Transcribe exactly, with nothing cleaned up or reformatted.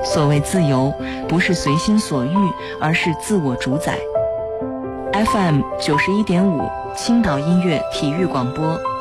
所谓自由，不是随心所欲，而是自我主宰。F M 九十一点五，青岛音乐体育广播。